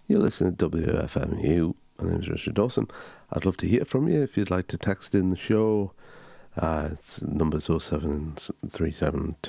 You listen to WFMU. My name is Richard Dawson. I'd love to hear from you if you'd like to text in the show. It's numbers 07372